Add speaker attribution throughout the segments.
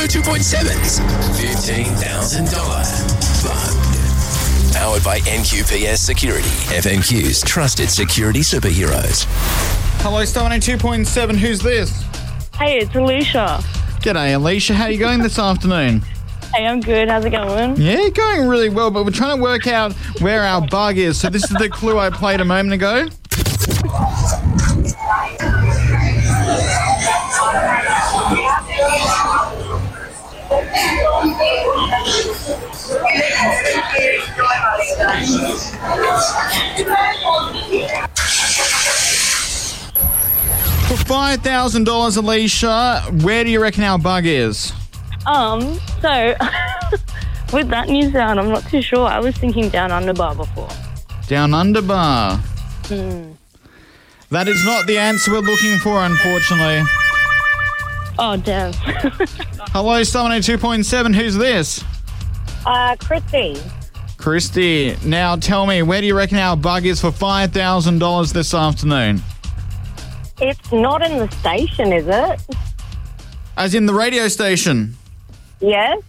Speaker 1: 102.7's $15,000 Bug. Powered by NQPS Security, FNQ's trusted security superheroes.
Speaker 2: Hello, Star 102.7. Who's this?
Speaker 3: Hey, it's Alicia.
Speaker 2: G'day, Alicia. How are you going this afternoon?
Speaker 3: Hey, I'm good. How's it going?
Speaker 2: Yeah, going really well, but we're trying to work out where our bug is. So this is the clue I played a moment ago. For $5,000, Alicia, where do you reckon our bug is?
Speaker 3: So, with that new sound, I'm not too sure. I was thinking Down Under Bar before.
Speaker 2: Down Under Bar. That is not the answer we're looking for, unfortunately.
Speaker 3: Oh, damn.
Speaker 2: Hello, Star 102.7. Who's this?
Speaker 3: Christy.
Speaker 2: Christy. Now, tell me, where do you reckon our bug is for $5,000 this afternoon?
Speaker 3: It's not in the station, is it?
Speaker 2: As in the radio station?
Speaker 3: Yes.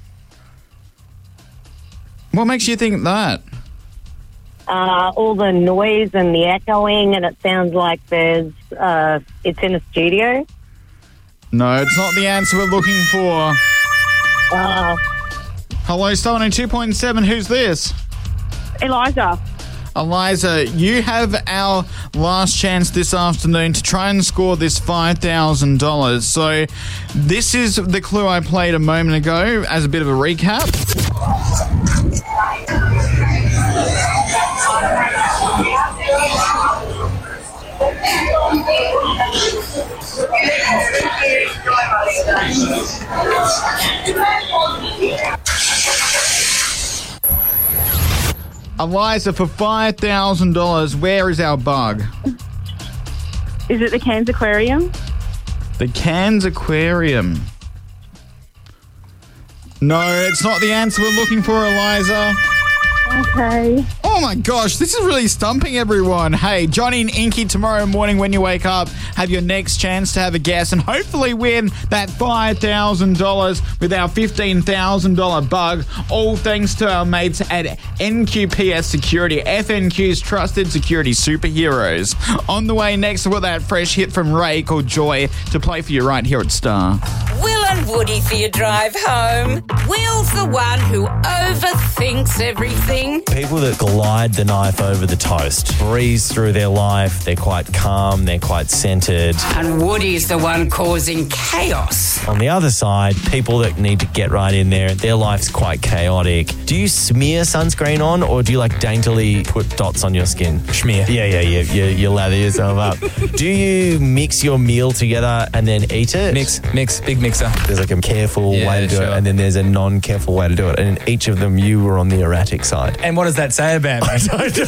Speaker 2: What makes you think that?
Speaker 3: All the noise and the echoing, and it sounds like it's in a studio.
Speaker 2: No, it's not the answer we're looking for. Hello, Star 102.7. Who's this?
Speaker 3: Eliza.
Speaker 2: Eliza, you have our last chance this afternoon to try and score this $5,000. So this is the clue I played a moment ago as a bit of a recap. Eliza, for $5,000, where is our bug?
Speaker 3: Is it the Cairns Aquarium?
Speaker 2: The Cairns Aquarium. No, it's not the answer we're looking for, Eliza.
Speaker 3: Okay.
Speaker 2: Oh my gosh, this is really stumping everyone. Hey, Johnny and Inky, tomorrow morning when you wake up, have your next chance to have a guess and hopefully win that $5,000 with our $15,000 bug, all thanks to our mates at NQPS Security, FNQ's trusted security superheroes. On the way next, we've got that fresh hit from Ray called Joy to play for you right here at Star.
Speaker 4: Will and Woody for your drive home. Will's the one who overthinks everything.
Speaker 5: People that glide the knife over the toast, breeze through their life, they're quite calm, they're quite centred.
Speaker 4: And Woody's the one causing chaos.
Speaker 5: On the other side, people that need to get right in there, their life's quite chaotic. Do you smear sunscreen on or do you like daintily put dots on your skin?
Speaker 6: Schmear.
Speaker 5: Yeah. You lather yourself up. Do you mix your meal together and then eat it?
Speaker 6: Mix, big mixer.
Speaker 5: There's like a careful way to do it and then there's a non-careful way to do it. And in each of them, you were on the erratic side.
Speaker 6: And what does that say about me?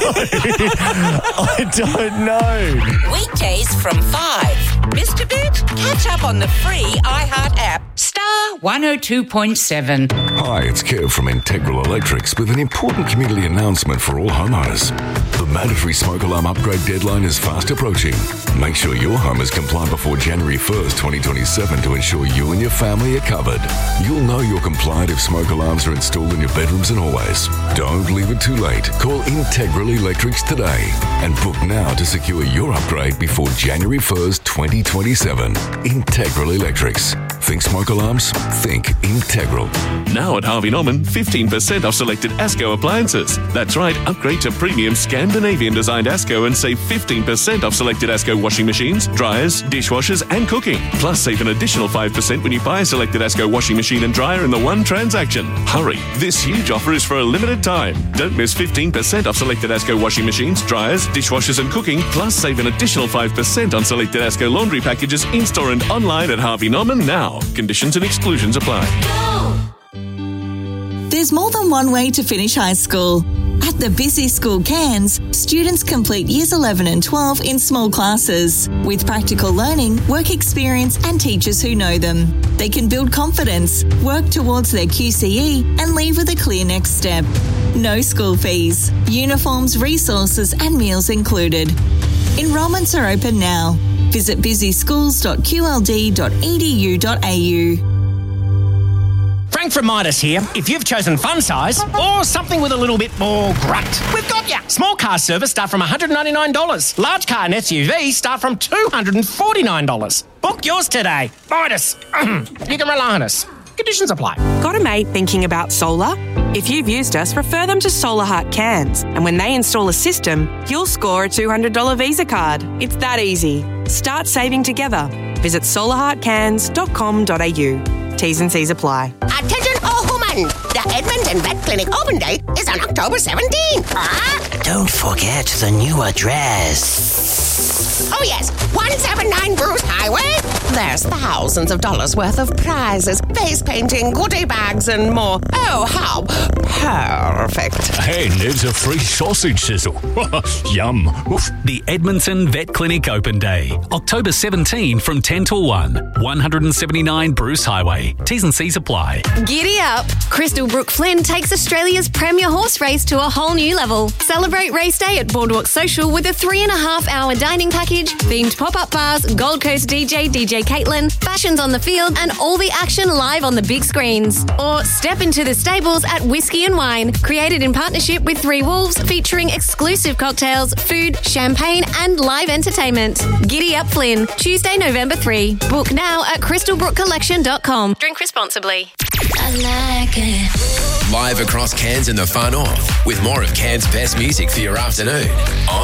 Speaker 5: I don't know.
Speaker 4: Weekdays from 5. Mr. Bit, catch up on the free iHeart app. Star 102.7.
Speaker 7: Hi, it's Kev from Integral Electrics with an important community announcement for all homeowners. The mandatory smoke alarm upgrade deadline is fast approaching. Make sure your home is compliant before January 1st, 2027 to ensure you and your family are covered. You'll know you're compliant if smoke alarms are installed in your bedrooms and hallways. Don't leave it too late. Call Integral Electrics today and book now to secure your upgrade before January 1st, 2027. Integral Electrics. Think smoke alarms? Think Integral.
Speaker 8: Now at Harvey Norman, 15% off selected ASCO appliances. That's right, upgrade to premium Scandinavian-designed ASCO and save 15% off selected ASCO washing machines, dryers, dishwashers and cooking. Plus, save an additional 5% when you buy a selected ASCO washing machine and dryer in the one transaction. Hurry, this huge offer is for a limited time. Don't miss 15% off selected ASCO washing machines, dryers, dishwashers and cooking. Plus, save an additional 5% on selected ASCO laundry packages in-store and online at Harvey Norman now. Conditions and exclusions apply.
Speaker 9: There's more than one way to finish high school. At the Busy School Cairns, students complete Years 11 and 12 in small classes. With practical learning, work experience and teachers who know them. They can build confidence, work towards their QCE and leave with a clear next step. No school fees, uniforms, resources and meals included. Enrolments are open now. Visit busyschools.qld.edu.au.
Speaker 10: Frank from Midas here. If you've chosen fun size or something with a little bit more grunt, we've got ya. Small car service start from $199. Large car and SUV start from $249. Book yours today. Midas. You can rely on us. Conditions apply.
Speaker 11: Got a mate thinking about solar? If you've used us, refer them to Solar Heart Cairns. And when they install a system, you'll score a $200 Visa card. It's that easy. Start saving together. Visit solarheartcairns.com.au. T's and C's apply.
Speaker 12: Attention all women! The Edmonton Vet Clinic open date is on October 17th.
Speaker 13: Don't forget the new address.
Speaker 12: Oh yes, 179 Bruce Highway. There's thousands of dollars worth of prizes, face painting, goodie bags and more. Oh, how perfect.
Speaker 14: And there's a free sausage sizzle. Yum. Oof.
Speaker 15: The Edmonton Vet Clinic Open Day, October 17 from 10 till 1. 179 Bruce Highway. T's and C's apply.
Speaker 16: Giddy up! Crystal Brook Flynn takes Australia's premier horse race to a whole new level. Celebrate race day at Boardwalk Social with a 3.5-hour dining package, themed pop-up bars, Gold Coast DJ Caitlin, fashions on the field, and all the action live on the big screens. Or step into the stables at Whiskey and Wine, created in partnership with Three Wolves, featuring exclusive cocktails, food, champagne, and live entertainment. Giddy up Flynn, Tuesday, November 3. Book now at crystalbrookcollection.com. Drink responsibly.
Speaker 1: I like it. Live across Cairns and the fun off with more of Cairns' best music for your afternoon.